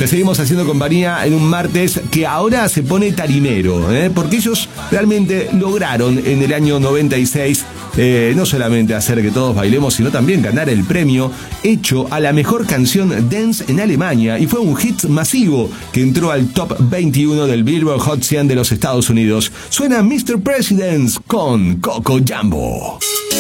Te seguimos haciendo compañía en un martes que ahora se pone tarimero, porque ellos realmente lograron en el año 96 no solamente hacer que todos bailemos, sino también ganar el premio hecho a la mejor canción dance en Alemania, y fue un hit masivo que entró al top 21 del Billboard Hot 100 de los Estados Unidos. Suena Mr. President con Coco Jumbo.